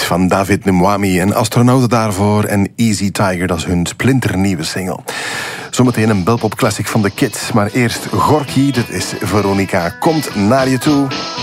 van David Mwami en Astronauten daarvoor. En Easy Tiger, dat is hun splinternieuwe single. Zometeen een belpop classic van The Kids. Maar eerst Gorky, dit is Veronica, komt naar je toe.